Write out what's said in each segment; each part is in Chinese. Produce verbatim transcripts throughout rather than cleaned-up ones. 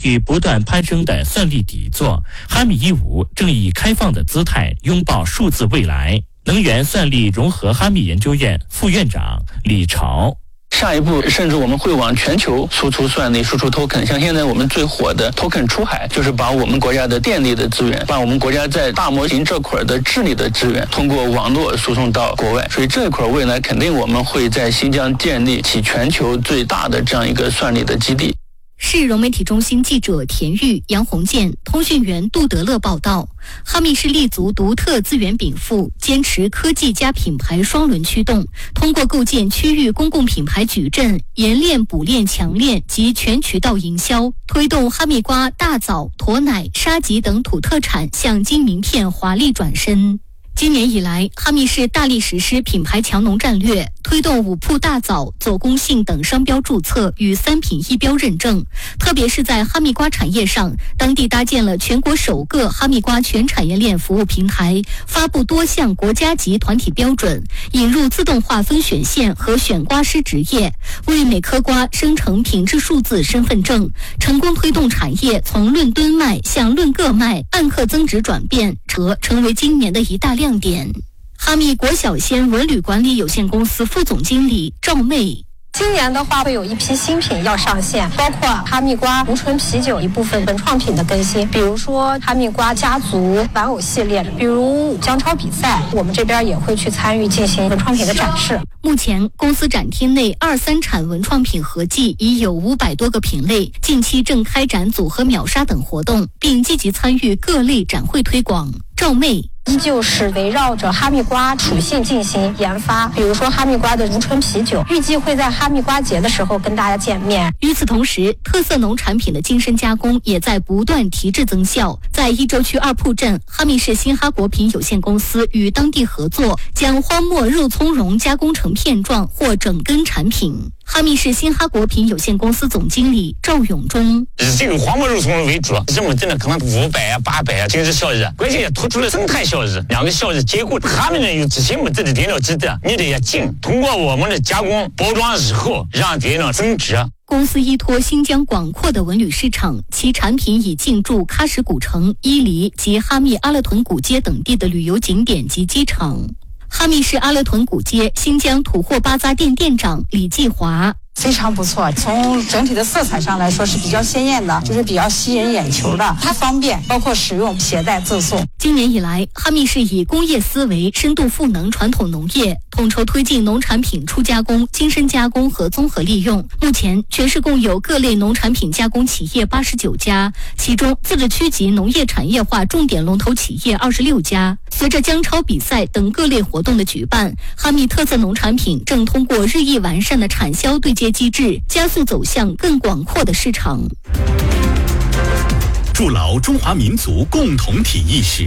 与不断攀升的算力底座，哈密一五正以开放的姿态拥抱数字未来。能源算力融合哈密研究院副院长李朝。 下一步，甚至我们会往全球输出算力、输出 token。像现在我们最火的 token 出海，就是把我们国家的电力的资源，把我们国家在大模型这块的治理的资源，通过网络输送到国外。所以这块未来肯定我们会在新疆建立起全球最大的这样一个算力的基地。 市融媒体中心记者田玉、杨红建，通讯员杜德乐报道。哈密市立足独特资源禀赋，坚持科技加品牌双轮驱动，通过构建区域公共品牌矩阵，研练、补练、强链及全渠道营销，推动哈密瓜、大枣、驼奶、沙棘等土特产向金名片华丽转身。今年以来，哈密市大力实施品牌强农战略，推动五铺大枣、左公信等商标注册与三品一标认证。特别是在哈密瓜产业上，当地搭建了全国首个哈密瓜全产业链服务平台，发布多项国家级团体标准，引入自动化分选线和选瓜师职业，为每颗瓜生成品质数字身份证，成功推动产业从论吨卖向论个卖、按克增值转变，成成为今年的一大亮点。哈密国小仙文旅管理有限公司副总经理赵妹。 今年的话会有一批新品要上线，包括哈密瓜无醇啤酒一部分文创品的更新，比如说哈密瓜家族玩偶系列，比如姜超比赛，我们这边也会去参与进行文创品的展示。 目前公司展厅内二三产文创品合计已有五百多个品类，近期正开展组合秒杀等活动，并积极参与各类展会推广。赵妹依旧是围绕着哈密瓜属性进行研发，比如说哈密瓜的如醇啤酒，预计会在哈密瓜节的时候跟大家见面。 与此同时，特色农产品的精深加工也在不断提质增效。在伊州区二铺镇，哈密市新哈果品有限公司与当地合作，将荒漠肉苁蓉加工成片状或整根产品。哈密市新哈果品有限公司总经理赵永忠： 以这个荒漠肉苁蓉为主，这么真的可能五百啊、八百啊，这个是效益，关键也突出了生态效益，两个效益结构。他们呢有这些么子的原料基的，你得要进，通过我们的加工包装以后，让原料增值。 公司依托新疆广阔的文旅市场，其产品已进驻喀什古城、伊犁及哈密阿勒屯古街等地的旅游景点及机场。哈密市阿勒屯古街新疆土货巴扎店店长李继华： 非常不错，从整体的色彩上来说是比较鲜艳的，就是比较吸引眼球的，它方便，包括使用、携带、赠送。 今年以来，哈密市以工业思维深度赋能传统农业，统筹推进农产品初加工、精深加工和综合利用。目前，全市共有各类农产品加工企业八十九家，其中自治区级农业产业化重点龙头企业二十六家。随着姜超比赛等各类活动的举办，哈密特色农产品正通过日益完善的产销对接机制，加速走向更广阔的市场。 筑牢中华民族共同体意识。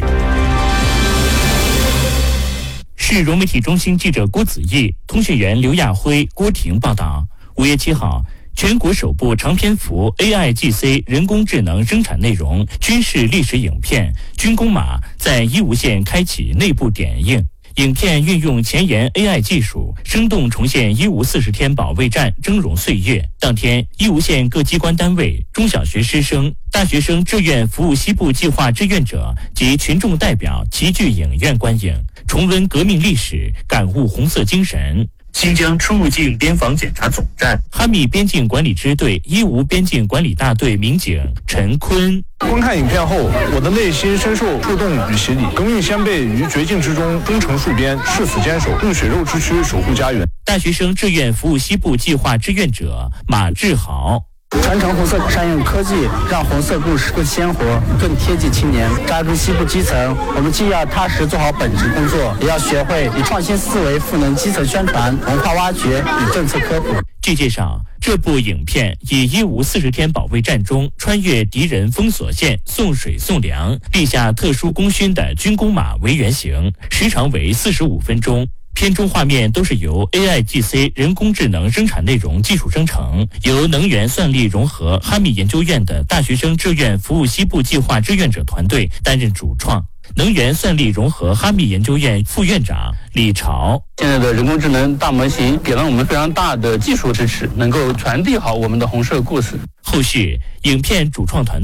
市融媒体中心记者郭子毅、通讯员刘亚辉、郭婷报道。五月七号，全国首部长篇幅 A I G C 人工智能生产内容军事历史影片《军工马》在伊吾县开启内部点映。影片运用前沿 A I 技术，生动重现伊吾四十天保卫战峥嵘岁月。当天，伊吾县各机关单位、中小学师生、大学生志愿服务西部计划志愿者及群众代表齐聚影院观影，重温革命历史，感悟红色精神。新疆出入境边防检查总站哈密边境管理支队伊吾边境管理大队民警陈坤： 观看影片后，我的内心深受触动与洗礼。革命先辈于绝境之中忠诚戍边，誓死坚守，用血肉之躯守护家园。 大学生志愿服务西部计划志愿者马志豪： 传承红色善用科技，让红色故事更鲜活、更贴近青年。扎根西部基层，我们既要踏实做好本职工作，也要学会以创新思维赋能基层宣传、文化挖掘与政策科普。 据介绍，这部影片以伊吾四十天保卫战中穿越敌人封锁线、送水送粮、立下特殊功勋的军工马为原型，时长为四十五分钟。 片中画面都是由 A I G C 人工智能生产内容技术生成，由能源算力融合哈密研究院的大学生志愿服务西部计划志愿者团队担任主创。能源算力融合哈密研究院副院长李朝： 现在的人工智能大模型给了我们非常大的技术支持，能够传递好我们的红色故事。 后续，影片主创团